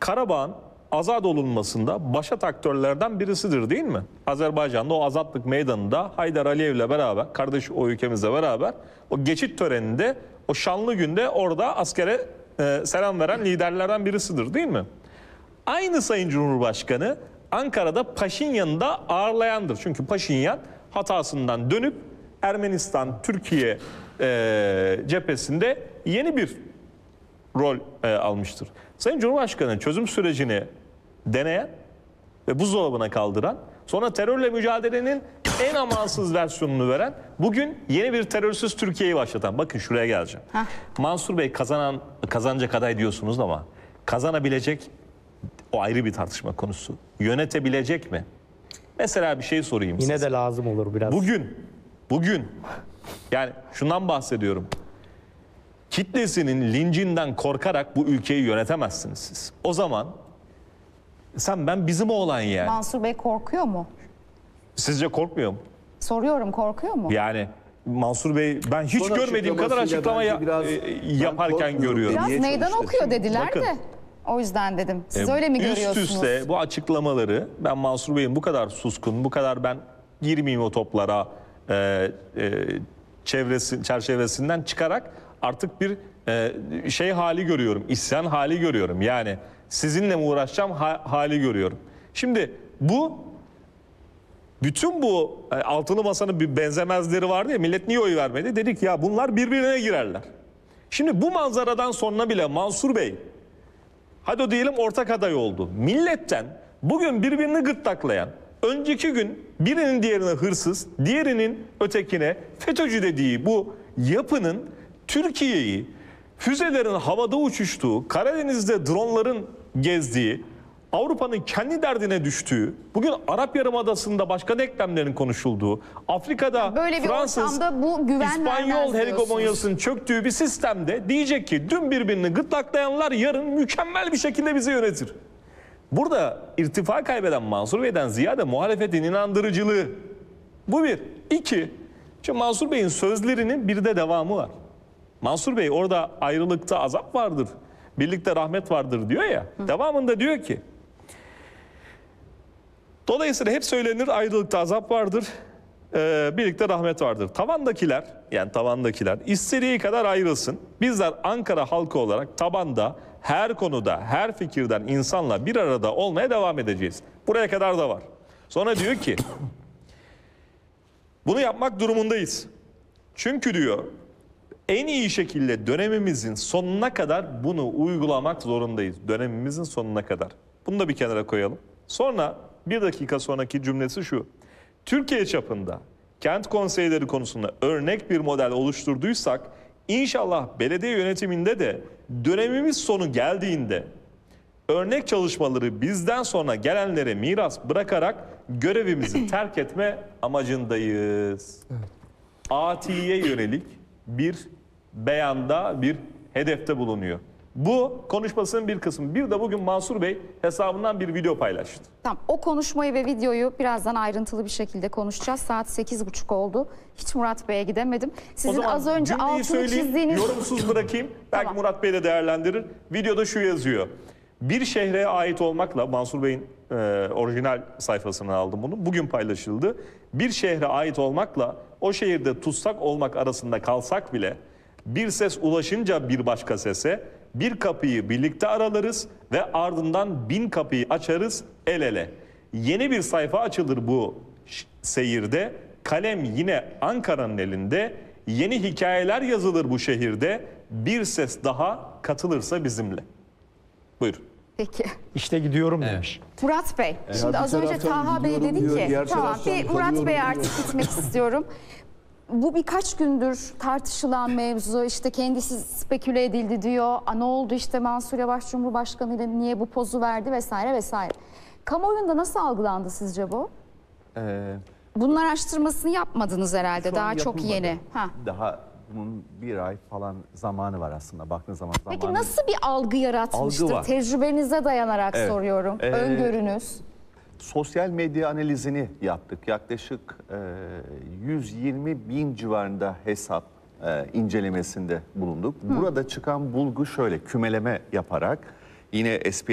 Karabağ'ın azat olunmasında başat aktörlerden birisidir değil mi? Azerbaycan'da o azatlık meydanında Haydar Aliyev'le beraber, kardeş o ülkemizle beraber o geçit töreninde, o şanlı günde orada askere selam veren liderlerden birisidir değil mi? Aynı Sayın Cumhurbaşkanı Ankara'da Paşinyan'ı da ağırlayandır. Çünkü Paşinyan hatasından dönüp Ermenistan-Türkiye cephesinde yeni bir rol almıştır. Sayın Cumhurbaşkanı çözüm sürecini deneyen ve buzdolabına kaldıran, sonra terörle mücadelenin en amansız versiyonunu veren, bugün yeni bir terörsüz Türkiye'yi başlatan. Bakın şuraya geleceğim. Mansur Bey kazanacak aday diyorsunuz ama kazanabilecek, o ayrı bir tartışma konusu. Yönetebilecek mi? Mesela bir şey sorayım size. Yine de lazım olur biraz. Bugün yani şundan bahsediyorum. Kitlesinin lincinden korkarak bu ülkeyi yönetemezsiniz siz. O zaman sen ben bizim oğlan yani. Mansur Bey korkuyor mu? Sizce korkmuyor mu? Soruyorum, korkuyor mu? Yani Mansur Bey ben hiç Son görmediğim kadar açıklama yaparken görüyorum. Biraz meydan okuyor dediler bakın, de. O yüzden dedim. Siz öyle mi görüyorsunuz? Üst üste bu açıklamaları ben Mansur Bey'in bu kadar suskun, bu kadar ben girmeyeyim o toplara çerçevesinden çıkarak artık bir şey hali görüyorum. İsyan hali görüyorum. Yani sizinle mi uğraşacağım hali görüyorum. Şimdi bütün bu altılı masanın bir benzemezleri vardı ya, millet niye oy vermedi? Dedik ya bunlar birbirine girerler. Şimdi bu manzaradan sonra bile Mansur Bey, hadi o diyelim ortak aday oldu. Milletten bugün birbirini gırtlaklayan, önceki gün birinin diğerine hırsız, diğerinin ötekine FETÖ'cü dediği bu yapının Türkiye'yi füzelerin havada uçuştuğu, Karadeniz'de dronların gezdiği, Avrupa'nın kendi derdine düştüğü, bugün Arap Yarımadası'nda başka denklemlerin konuşulduğu, Afrika'da böyle bir Fransız, ortamda bu güven İspanyol vermez hegemonyasının çöktüğü bir sistemde diyecek ki dün birbirini gırtlaklayanlar yarın mükemmel bir şekilde bizi yönetir. Burada irtifa kaybeden Mansur Bey'den ziyade muhalefetin inandırıcılığı. Bu bir. İki, şimdi Mansur Bey'in sözlerinin bir de devamı var. Mansur Bey orada ayrılıkta azap vardır, birlikte rahmet vardır diyor ya. Devamında diyor ki, dolayısıyla hep söylenir ayrılıkta azap vardır, birlikte rahmet vardır. Tavandakiler istediği kadar ayrılsın. Bizler Ankara halkı olarak tabanda her konuda, her fikirden insanla bir arada olmaya devam edeceğiz. Buraya kadar da var. Sonra diyor ki, bunu yapmak durumundayız. Çünkü diyor, en iyi şekilde dönemimizin sonuna kadar bunu uygulamak zorundayız. Dönemimizin sonuna kadar. Bunu da bir kenara koyalım. Sonra bir dakika sonraki cümlesi şu. Türkiye çapında kent konseyleri konusunda örnek bir model oluşturduysak, İnşallah belediye yönetiminde de dönemimiz sonu geldiğinde örnek çalışmaları bizden sonra gelenlere miras bırakarak görevimizi terk etme amacındayız. Evet. Atiye yönelik bir beyanda, bir hedefte bulunuyor. Bu konuşmasının bir kısmı. Bir de bugün Mansur Bey hesabından bir video paylaştı. Tamam, o konuşmayı ve videoyu birazdan ayrıntılı bir şekilde konuşacağız. Saat 8.30 oldu. Hiç Murat Bey'e gidemedim. Sizin az önce altını çizdiğiniz... Yorumsuz bırakayım. Belki tamam, Murat Bey de değerlendirir. Videoda şu yazıyor. Bir şehre ait olmakla, Mansur Bey'in orijinal sayfasına aldım bunu. Bugün paylaşıldı. Bir şehre ait olmakla o şehirde tutsak olmak arasında kalsak bile bir ses ulaşınca bir başka sese, bir kapıyı birlikte aralarız ve ardından 1000 kapıyı açarız el ele. Yeni bir sayfa açılır bu seyirde. Kalem yine Ankara'nın elinde. Yeni hikayeler yazılır bu şehirde. Bir ses daha katılırsa bizimle. Buyurun. Peki. İşte gidiyorum demiş. Murat Bey, şimdi az önce Taha Bey dedi ki, tamam bir Murat Bey artık gitmek istiyorum. Bu birkaç gündür tartışılan mevzu, işte kendisi speküle edildi diyor. Ne oldu işte Mansur Yavaş Cumhurbaşkanı ile niye bu pozu verdi vesaire vesaire. Kamuoyunda nasıl algılandı sizce bu? Bunun araştırmasını yapmadınız herhalde, daha çok yeni. Daha bunun bir ay falan zamanı var aslında baktığınız zaman. Peki nasıl bir algı yaratmıştır? Tecrübenize dayanarak soruyorum, öngörünüz. Sosyal medya analizini yaptık. Yaklaşık 120 bin civarında hesap incelemesinde bulunduk. Burada çıkan bulgu şöyle, kümeleme yaparak yine